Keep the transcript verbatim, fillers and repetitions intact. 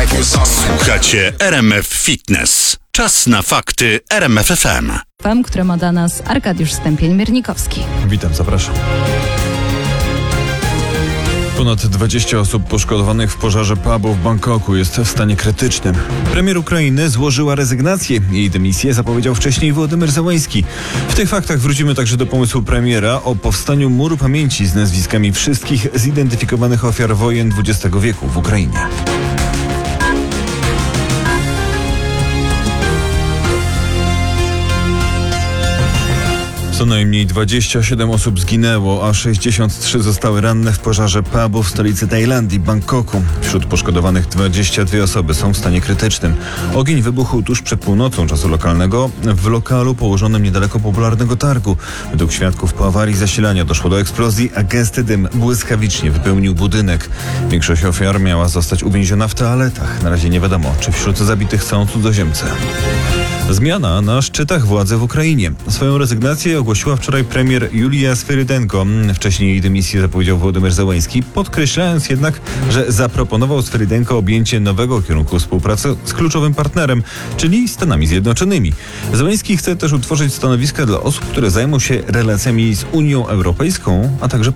Słuchacie R M F Fitness. Czas na fakty R M F F M. F M, które ma dla nas Arkadiusz Stępień-Miernikowski. Witam, zapraszam. Ponad dwadzieścia osób poszkodowanych w pożarze pubu w Bangkoku jest w stanie krytycznym. Premier Ukrainy złożyła rezygnację. Jej dymisję zapowiedział wcześniej Wołodymyr Zełański. W tych faktach wrócimy także do pomysłu premiera o powstaniu muru pamięci z nazwiskami wszystkich zidentyfikowanych ofiar wojen dwudziestego wieku w Ukrainie. Co najmniej dwadzieścia siedem osób zginęło, a sześćdziesiąt trzy zostały ranne w pożarze pubu w stolicy Tajlandii, Bangkoku. Wśród poszkodowanych dwadzieścia dwie osoby są w stanie krytycznym. Ogień wybuchł tuż przed północą czasu lokalnego w lokalu położonym niedaleko popularnego targu. Według świadków po awarii zasilania doszło do eksplozji, a gęsty dym błyskawicznie wypełnił budynek. Większość ofiar miała zostać uwięziona w toaletach. Na razie nie wiadomo, czy wśród zabitych są cudzoziemcy. Zmiana na szczytach władzy w Ukrainie. Swoją rezygnację ogłosiła wczoraj premier Julia Swyrydenko. Wcześniej jej dymisję zapowiedział Wołodymyr Zełański, podkreślając jednak, że zaproponował Swyrydenko objęcie nowego kierunku współpracy z kluczowym partnerem, czyli Stanami Zjednoczonymi. Zełański chce też utworzyć stanowiska dla osób, które zajmą się relacjami z Unią Europejską, a także